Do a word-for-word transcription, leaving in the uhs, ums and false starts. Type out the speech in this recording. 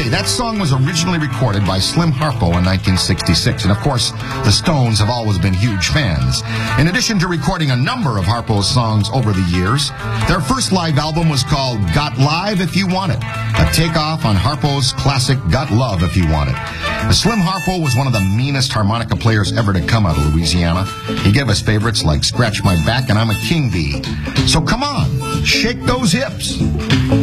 Okay, that song was originally recorded by Slim Harpo in nineteen sixty-six, and of course, the Stones have always been huge fans. In addition to recording a number of Harpo's songs over the years, their first live album was called Got Live If You Want It, a takeoff on Harpo's classic Got Love If You Want It. Slim Harpo was one of the meanest harmonica players ever to come out of Louisiana. He gave us favorites like Scratch My Back and I'm a King Bee. So come on, shake those hips.